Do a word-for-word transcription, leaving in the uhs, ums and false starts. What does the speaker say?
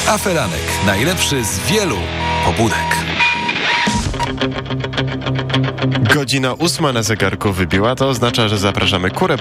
Aferanek. Najlepszy z wielu pobudek. Godzina ósma na zegarku wybiła, to oznacza, że zapraszamy ku